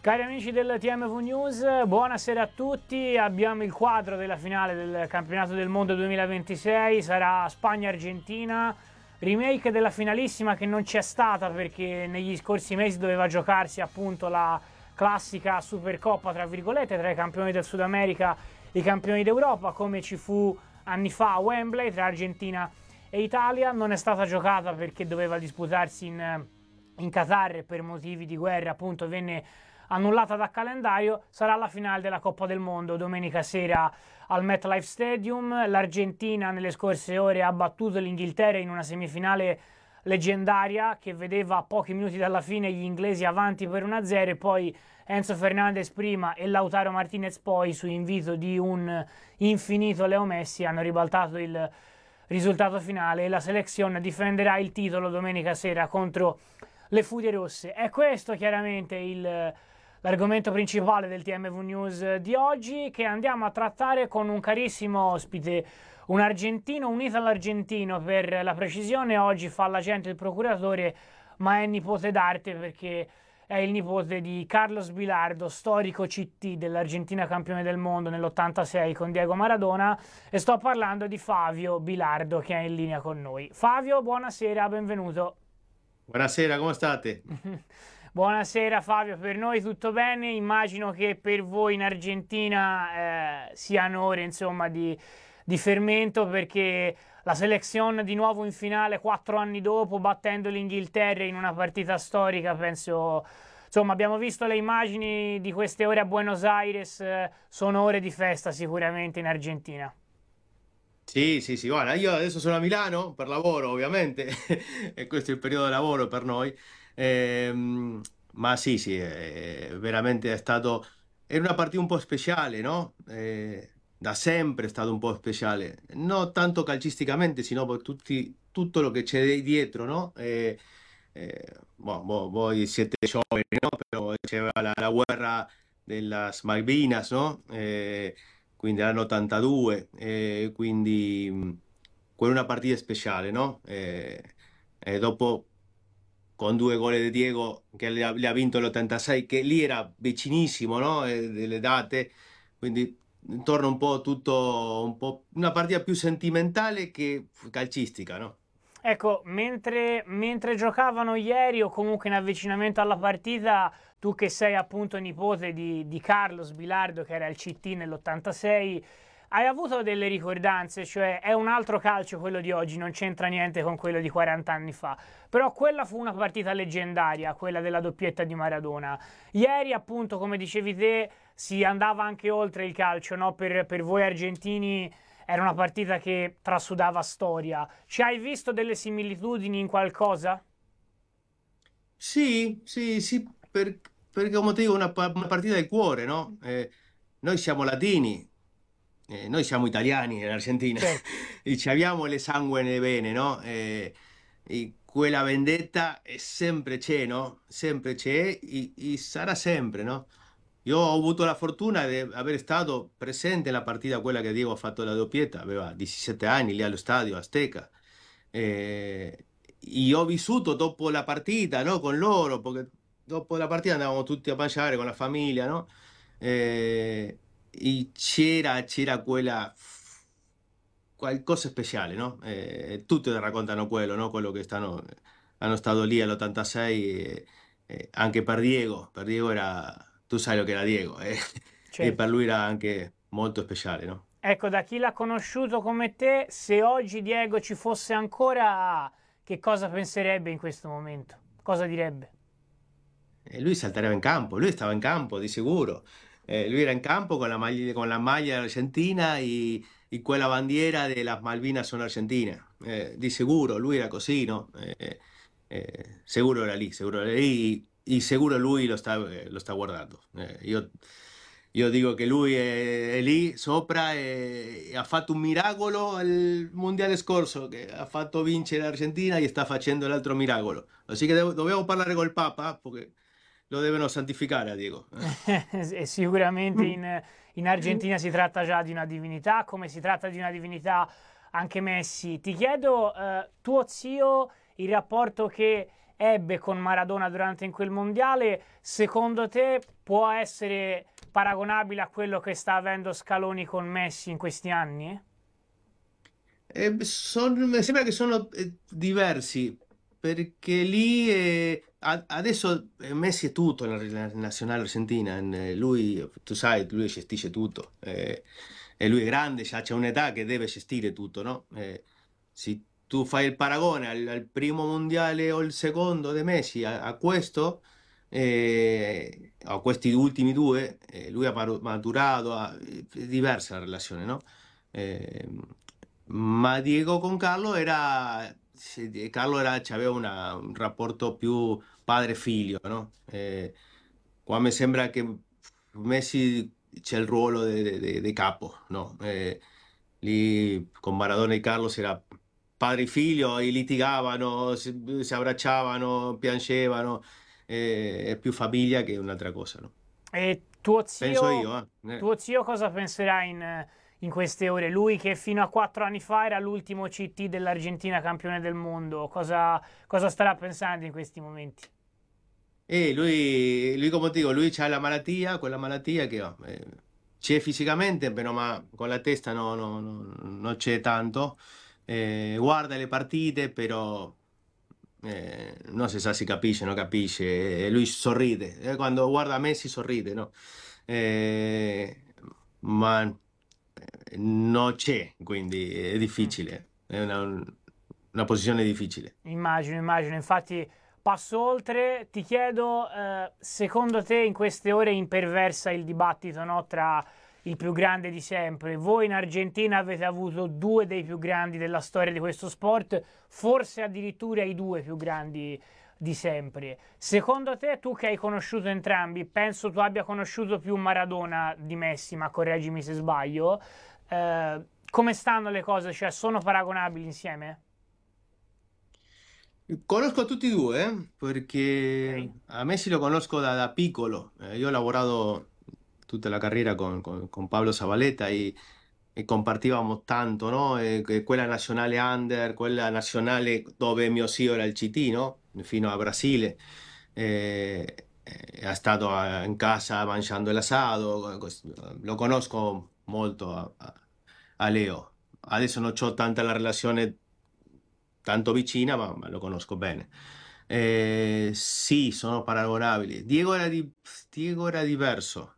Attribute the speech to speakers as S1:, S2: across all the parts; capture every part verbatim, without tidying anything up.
S1: Cari amici del T M V News, buonasera a tutti. Abbiamo il quadro della finale del Campionato del Mondo duemilaventisei, sarà Spagna-Argentina, remake della finalissima che non c'è stata perché negli scorsi mesi doveva giocarsi appunto la classica Supercoppa tra virgolette tra i campioni del Sud America e i campioni d'Europa, come ci fu anni fa a Wembley tra Argentina e Italia. Non è stata giocata perché doveva disputarsi in, in Qatar e per motivi di guerra appunto venne annullata dal calendario. Sarà la finale della Coppa del Mondo domenica sera al MetLife Stadium. L'Argentina nelle scorse ore ha battuto l'Inghilterra in una semifinale leggendaria che vedeva a pochi minuti dalla fine gli inglesi avanti per uno a zero e poi Enzo Fernandez prima e Lautaro Martinez poi, su invito di un infinito Leo Messi, hanno ribaltato il risultato finale e la selezione difenderà il titolo domenica sera contro le Furie Rosse. È questo chiaramente il l'argomento principale del T M V News di oggi, che andiamo a trattare con un carissimo ospite, un argentino, un italo-argentino per la precisione. Oggi fa l'agente il procuratore, ma è nipote d'arte perché è il nipote di Carlos Bilardo, storico C T dell'Argentina campione del mondo nell'ottantasei con Diego Maradona, e sto parlando di Fabio Bilardo che è in linea con noi. Fabio, buonasera, benvenuto.
S2: Buonasera, come state?
S1: Buonasera Fabio, per noi tutto bene, immagino che per voi in Argentina eh, siano ore insomma di, di fermento perché la selezione di nuovo in finale quattro anni dopo battendo l'Inghilterra in una partita storica, penso, insomma abbiamo visto le immagini di queste ore a Buenos Aires, eh, sono ore di festa sicuramente in Argentina.
S2: Sì, sì, sì, guarda, io adesso sono a Milano per lavoro, ovviamente, e questo è il periodo di lavoro per noi. Ehm, ma sì, sì, è, veramente è stato, è una partita un po' speciale, no? Eh, da sempre è stato un po' speciale, non tanto calcisticamente, sino per tutti, tutto lo che c'è dietro, no? Eh, eh, boh, boh, voi siete giovani, no? Però c'era la, la guerra delle Malvinas, no? Eh, quindi l'anno ottantadue, eh, quindi mh, quella è una partita speciale, no? Eh, e dopo con due gol di Diego che le ha, le ha vinto l'ottantasei, che lì era vicinissimo, no? Eh, delle date, quindi torna un po' tutto, un po' una partita più sentimentale che calcistica, no?
S1: Ecco, mentre, mentre giocavano ieri o comunque in avvicinamento alla partita, tu che sei appunto nipote di, di Carlos Bilardo che era il C T nell'ottantasei, hai avuto delle ricordanze, cioè è un altro calcio quello di oggi, non c'entra niente con quello di quaranta anni fa, però quella fu una partita leggendaria, quella della doppietta di Maradona. Ieri appunto, come dicevi te, si andava anche oltre il calcio, no? Per, per voi argentini era una partita che trasudava storia. Ci hai visto delle similitudini in qualcosa?
S2: Sì, sì, sì, per- perché come ti dico, una, pa- una partita del cuore, no? Eh, noi siamo latini, eh, noi siamo italiani in Argentina
S1: Certo.
S2: e ci abbiamo le sangue nelle vene, no? Eh, e quella vendetta è sempre c'è, no? Sempre c'è e, e sarà sempre, no? Io ho avuto la fortuna di aver stato presente nella partita quella che Diego ha fatto la doppietta, aveva diciassette anni lì allo stadio Azteca. Eh, e ho vissuto dopo la partita, no? Con loro, perché dopo la partita andavamo tutti a mangiare con la famiglia, no? Eh, e c'era, c'era quella qualcosa speciale, no? Eh, tutti raccontano quello, no? Quello che stanno, hanno stato lì all'ottantasei, e, e anche per Diego, per Diego era, tu sai lo che era Diego, eh? E per
S1: Certo.
S2: lui era anche molto speciale, no?
S1: Ecco, da chi l'ha conosciuto come te, se oggi Diego ci fosse ancora, che cosa penserebbe in questo momento? Cosa direbbe?
S2: E lui saltava in campo, lui stava in campo di sicuro. Eh, lui era in campo con la maglia, con la maglia argentina e, e quella bandiera delle Malvinas sono argentine. Eh, di sicuro, lui era così, no? Eh, eh, sicuro era lì, sicuro era lì e sicuro lui lo sta, eh, lo sta guardando. Eh, io, io dico che lui è, è lì sopra e, e ha fatto un miracolo al mondiale scorso, che ha fatto vincere l'Argentina e sta facendo l'altro miracolo. Così che devo- dobbiamo parlare col Papa, perché lo devono santificare a Diego.
S1: E sicuramente in, in Argentina si tratta già di una divinità, come si tratta di una divinità anche Messi. Ti chiedo, eh, tuo zio, il rapporto che ebbe con Maradona durante in quel mondiale, secondo te può essere paragonabile a quello che sta avendo Scaloni con Messi in questi anni?
S2: Eh, son- mi sembra che sono eh, diversi, perché lì eh, a- adesso eh, Messi è tutto nella nella nazionale argentina, eh, lui, tu sai, lui gestisce tutto, eh, e lui è grande, ha c'è un'età che deve gestire tutto, no? Eh, se tu fai il paragone al, al primo mondiale o il secondo di Messi a, a questo, eh, a questi ultimi due, eh, lui ha maru- maturato, ha- è diversa la relazione, no? Eh, ma Diego con Carlo era, sì, Carlo era, c'aveva una- un rapporto più padre-figlio, no? Eh, qua mi sembra che Messi c'è il ruolo di capo, no? Eh, lì con Maradona e Carlos era padre e figlio e litigavano, si, si abbracciavano, piangevano, eh, è più famiglia che un'altra cosa, no?
S1: E tuo
S2: Penso
S1: zio,
S2: io, eh. Eh.
S1: tuo zio cosa penserà in, in queste ore? Lui che fino a quattro anni fa era l'ultimo C T dell'Argentina campione del mondo, cosa, cosa starà pensando in questi momenti?
S2: E lui, lui, come ti dico, lui ha la malattia, quella malattia che oh, eh, c'è fisicamente, però ma con la testa no, no- no- non c'è tanto. Eh, guarda le partite, però eh, non si sa si capisce, non capisce. E lui sorride. Eh, quando guarda Messi sorride, no? Eh, ma eh, non c'è, quindi è
S1: Mm.
S2: difficile. È una, una posizione difficile.
S1: Immagino, immagino. Infatti passo oltre, ti chiedo, eh, secondo te in queste ore imperversa il dibattito, no, tra il più grande di sempre? Voi in Argentina avete avuto due dei più grandi della storia di questo sport, forse addirittura i due più grandi di sempre. Secondo te, tu che hai conosciuto entrambi, penso tu abbia conosciuto più Maradona di Messi, ma correggimi se sbaglio, eh, come stanno le cose? Cioè, sono paragonabili insieme?
S2: Conosco tutti e due, eh, perché
S1: Ok.
S2: a Messi lo conosco da, da piccolo. Eh, io ho lavorato tutta la carriera con, con- con Pablo Zabaleta e, e compartivamo tanto, no? E que- quella nazionale under, quella nazionale dove mio zio era il C T, no? Fino a Brasile. Eh, eh, è stato a- in casa mangiando l'asado, cos- lo conosco molto a, a- a Leo. Adesso non ho tanta la relazione tanto vicina, ma, ma lo conosco bene. Eh, sì, sono paragonabili. Diego era, di- Diego era diverso.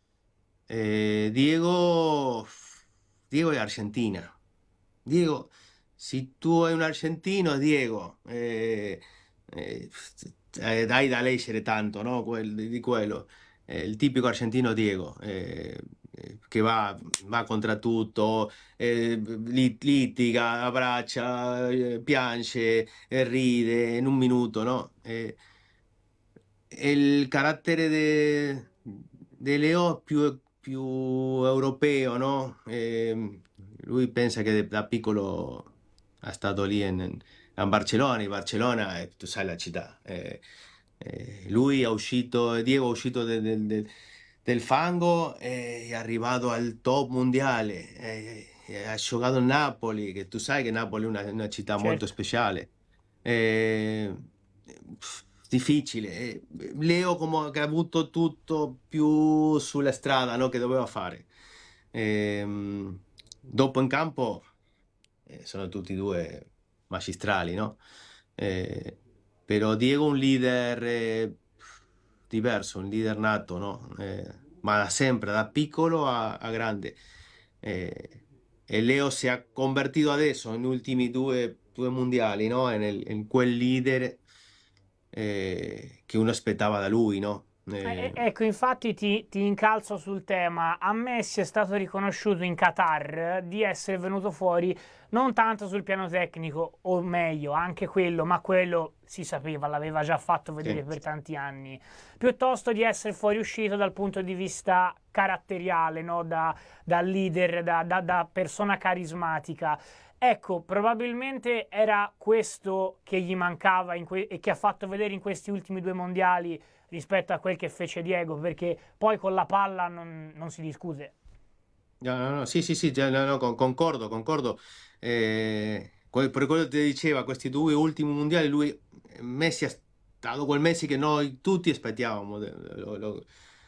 S2: Eh, Diego, Diego è Argentina. Diego, se tu hai un argentino, Diego, eh, eh, eh, dai da leggere tanto, no? Quel- di quello. Eh, il tipico argentino Diego, eh, eh, che va, va contro tutto, eh, li- litiga, abbraccia, eh, piange, e ride in un minuto, no? Eh, il carattere de, de Leo è più, più europeo, no? Eh, lui pensa che da piccolo è stato lì in, a Barcellona, e Barcellona, è, tu sai la città. Eh, eh, lui è uscito, Diego è uscito de- de- de- del fango e è arrivato al top mondiale. Eh, eh, ha giocato a Napoli, che tu sai che Napoli è una, una città molto
S1: Certo.
S2: speciale. Eh, pff, difficile. Eh, Leo come che ha avuto tutto più sulla strada, no, che doveva fare. Ehm, dopo in campo eh, sono tutti e due magistrali, no? Eh, però Diego è un leader eh, diverso, un leader nato, no? Eh, ma da sempre, da piccolo a, a grande. Eh, e Leo si è convertito adesso, negli ultimi due, due mondiali, no? Nel- in quel leader eh, che uno aspettava da lui, no?
S1: Eh,
S2: Eh,
S1: eh, ecco, infatti ti, ti incalzo sul tema. A Messi è stato riconosciuto in Qatar di essere venuto fuori non tanto sul piano tecnico, o meglio, anche quello, ma quello si sapeva, l'aveva già fatto vedere
S2: sì.
S1: per tanti anni, piuttosto di essere fuoriuscito dal punto di vista caratteriale, no? Da, da leader, da, da, da persona carismatica. Ecco, probabilmente era questo che gli mancava in que- e che ha fatto vedere in questi ultimi due mondiali rispetto a quel che fece Diego, perché poi con la palla non, non si discute.
S2: No, no, no, sì, sì, sì, già, no, no, con- concordo, concordo. Eh, que- per quello che ti diceva, questi due ultimi mondiali, lui, Messi ha stato quel Messi che noi tutti aspettavamo, lo, lo,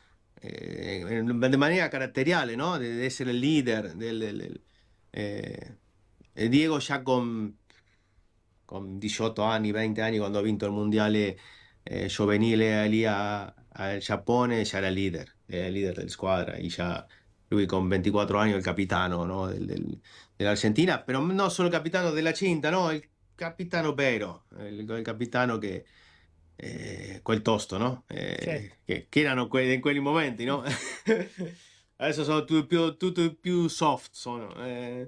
S2: eh, in maniera caratteriale, no? Di essere il leader. Del, del- eh, e Diego già con, con diciotto anni, venti anni, quando ha vinto il mondiale eh, giovanile lì a- al Giappone, già era il leader, era il leader della squadra, e già lui con ventiquattro anni è il capitano, no? del- del- dell'Argentina, però non solo il capitano della cinta, no? Il capitano vero, il, il capitano che eh, quel tosto, no?
S1: Certo.
S2: Eh, che, che erano que- in quei momenti, no? Adesso sono tutti più, tutti più soft, sono. eh.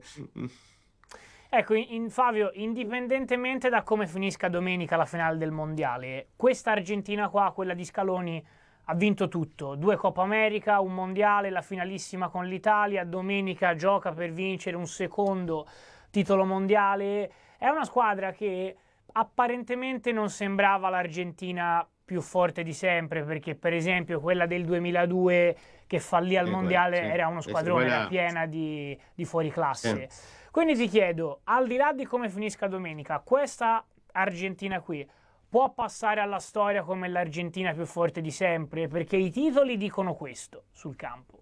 S1: Ecco, in, in- Fabio, indipendentemente da come finisca domenica la finale del mondiale, questa Argentina qua, quella di Scaloni, ha vinto tutto. Due Coppa America, un mondiale, la finalissima con l'Italia, domenica gioca per vincere un secondo titolo mondiale. È una squadra che apparentemente non sembrava l'Argentina più forte di sempre, perché per esempio quella del duemiladue che fallì al
S2: Eh, quella,
S1: mondiale
S2: sì.
S1: era uno
S2: Questa-
S1: squadrone, era
S2: quella-
S1: piena di, di
S2: sì.
S1: fuoriclasse. Quindi ti chiedo, al di là di come finisca domenica, questa Argentina qui può passare alla storia come l'Argentina più forte di sempre? Perché i titoli dicono questo sul campo.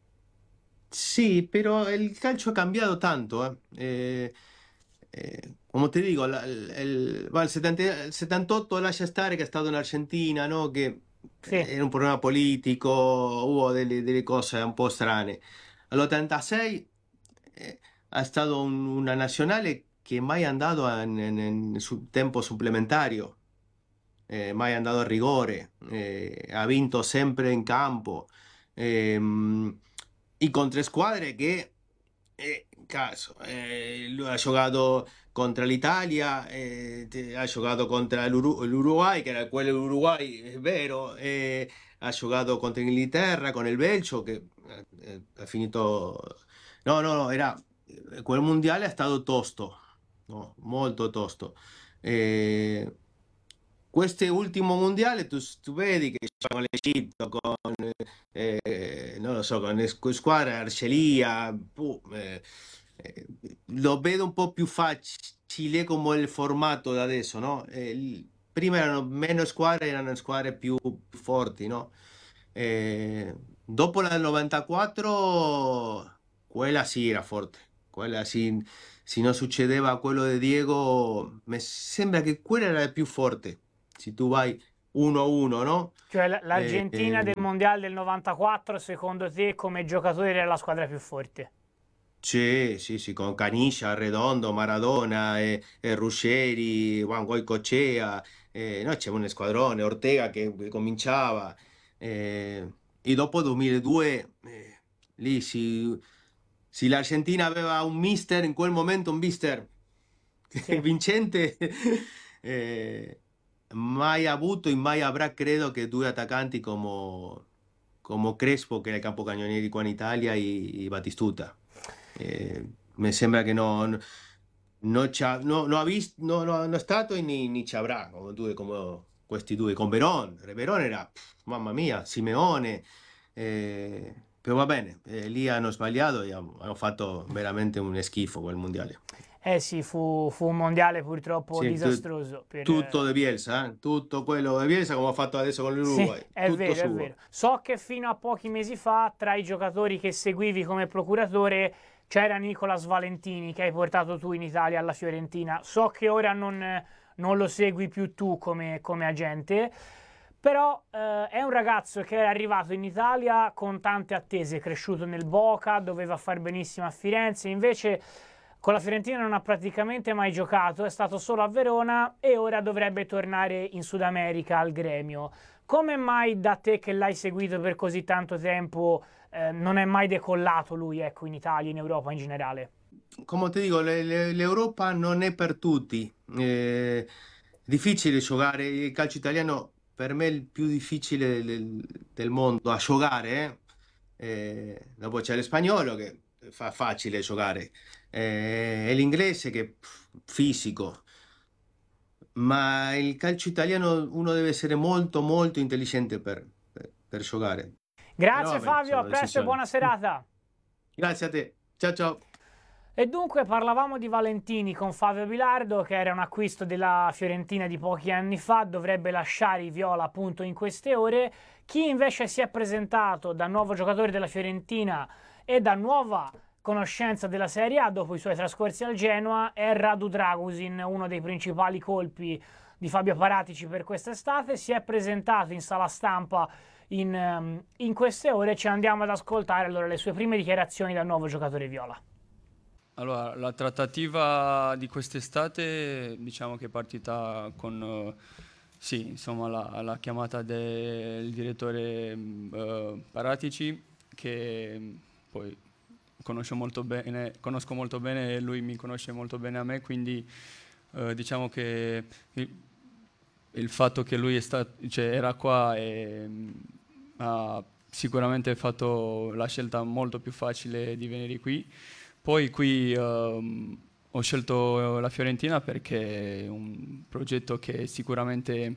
S2: Sì, però il calcio ha cambiato tanto, eh. Eh, eh, come ti dico, la- il, il- ma il settanta il settantotto lascia stare che è stato in Argentina, no? Che
S1: Sì,
S2: era un problema politico, hubo delle, delle cose un po' strane. All'ottantasei eh, è stato un- una nazionale che mai è andato a- in, in- sul tempo supplementario, eh, mai è andato a rigore, eh, ha vinto sempre in campo. Ehm, y con tre squadre che, eh, caso, eh, lui ha giocato contro l'Italia, eh, te- ha giocato contro l'Uru- l'Uruguay, che era quello dell'Uruguay, è vero, eh, ha giocato contro l'Inghilterra, con il Belgio, che eh, eh, ha finito... No, no, no, era... Quel mondiale è stato tosto, no, molto tosto. Eh, Questo ultimo mondiale tu, tu vedi che c'è con l'Egitto, con eh, non lo so, con le squ- squadre Arcelia, boh, eh, eh, lo vedo un po' più facile come il formato da adesso, no? Eh, il- prima erano meno squadre, erano squadre più, più forti, no? Eh, dopo la del novantaquattro, quella sì era forte, quella sì, se non succedeva quello di Diego, mi sembra che quella era la più forte. Se tu vai uno a uno, no?
S1: cioè l-
S2: Eh,
S1: l'Argentina del
S2: eh,
S1: mondiale del novantaquattro, secondo te come giocatori era la squadra più forte?
S2: sì, sì, sì, con Caniggia, Redondo, Maradona, e, e Ruggeri, Juan Goicoechea, eh, no, c'è un squadrone, Ortega che, che cominciava, eh, e dopo duemiladue, eh, lì si, se l'Argentina aveva un mister, in quel momento un mister
S1: Sì.
S2: vincente, eh, mai ha avuto e mai avrà, credo, che due attaccanti come, come Crespo, che è il capocannoniere qua in Italia, e, e Batistuta. Eh, mi sembra che non, non, c'ha- no- no ha visto, no, no, non è stato e ni, ni ci avrà come, due, come questi due. Con Veron, Veron era, pff, mamma mia, Simeone. eh, però va bene, eh, lì hanno sbagliato e hanno hanno fatto veramente un schifo quel mondiale.
S1: Eh sì, fu, fu un mondiale purtroppo
S2: Sì, tu-
S1: disastroso per...
S2: tutto
S1: eh,
S2: di Bielsa, eh? Tutto quello di Bielsa come ha fatto adesso con
S1: Sì,
S2: l'Uruguay,
S1: è
S2: tutto
S1: vero, è vero.
S2: suo.
S1: So che fino a pochi mesi fa, tra i giocatori che seguivi come procuratore, c'era Nicolas Valentini, che hai portato tu in Italia alla Fiorentina. So che ora non, non lo segui più tu come, come agente, però eh, è un ragazzo che era arrivato in Italia con tante attese, cresciuto nel Boca, doveva far benissimo a Firenze, invece con la Fiorentina non ha praticamente mai giocato, è stato solo a Verona e ora dovrebbe tornare in Sud America al Gremio. Come mai da te che l'hai seguito per così tanto tempo eh, non è mai decollato lui, ecco, in Italia, in Europa in generale?
S2: Come ti dico, le- le- l'Europa non è per tutti. Eh, è difficile giocare il calcio italiano, per me è il più difficile del, del mondo a giocare. eh. Eh, dopo c'è lo spagnolo che fa facile giocare, eh, e l'inglese che è pff, fisico. Ma il calcio italiano uno deve essere molto molto intelligente per, per, per giocare. Però
S1: Grazie
S2: va bene,
S1: Fabio, a
S2: sono
S1: presto e
S2: decisioni.
S1: buona serata.
S2: Grazie a te. Ciao ciao.
S1: E dunque parlavamo di Valentini con Fabio Bilardo, che era un acquisto della Fiorentina di pochi anni fa, dovrebbe lasciare i viola appunto in queste ore. Chi invece si è presentato da nuovo giocatore della Fiorentina e da nuova conoscenza della Serie A dopo i suoi trascorsi al Genoa è Radu Dragusin, uno dei principali colpi di Fabio Paratici per quest'estate. Si è presentato in sala stampa in, in queste ore. Ci andiamo ad ascoltare allora le sue prime dichiarazioni da nuovo giocatore viola.
S3: Allora, la trattativa di quest'estate diciamo che è partita con uh, sì, insomma, la, la chiamata del direttore uh, Paratici, che poi conosco molto bene, conosco molto bene e lui mi conosce molto bene a me, quindi uh, diciamo che il, il fatto che lui è stato, cioè, era qua e ha sicuramente fatto la scelta molto più facile di venire qui. Poi qui um, ho scelto la Fiorentina perché è un progetto che sicuramente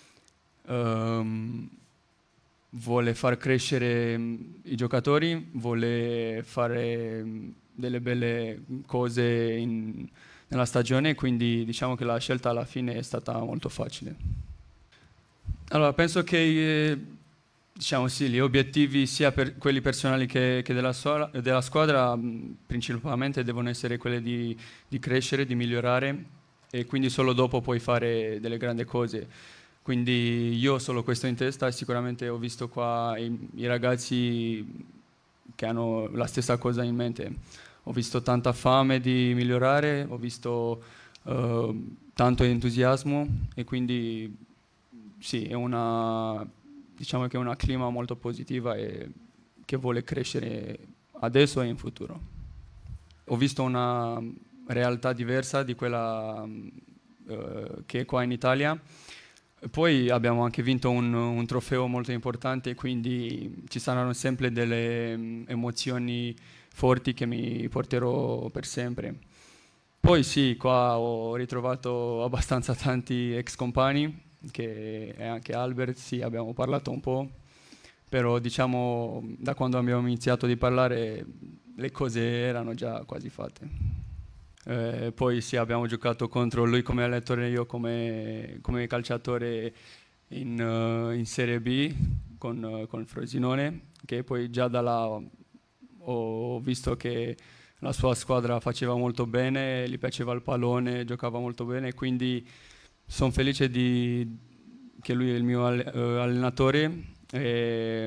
S3: um, vuole far crescere i giocatori, vuole fare delle belle cose in, nella stagione, quindi diciamo che la scelta alla fine è stata molto facile. Allora, penso che eh, diciamo sì, gli obiettivi sia per quelli personali che, che della, sua, della squadra mh, principalmente devono essere quelli di, di crescere, di migliorare, e quindi solo dopo puoi fare delle grandi cose. Quindi io ho solo questo in testa e sicuramente ho visto qua i, i ragazzi che hanno la stessa cosa in mente. Ho visto tanta fame di migliorare, ho visto uh, tanto entusiasmo e quindi sì, è una... diciamo che è una clima molto positiva e che vuole crescere adesso e in futuro. Ho visto una realtà diversa di quella uh, che è qua in Italia. Poi abbiamo anche vinto un, un trofeo molto importante, quindi ci saranno sempre delle um, emozioni forti che mi porterò per sempre. Poi sì, qua ho ritrovato abbastanza tanti ex compagni, che è anche Albert, sì, abbiamo parlato un po', però diciamo da quando abbiamo iniziato di parlare le cose erano già quasi fatte. Eh, poi sì, abbiamo giocato contro lui come allenatore e io come, come calciatore in, uh, in Serie B con, uh, con il Frosinone, che poi già da là ho visto che la sua squadra faceva molto bene, gli piaceva il pallone, giocava molto bene, quindi sono felice di, che lui è il mio allenatore. E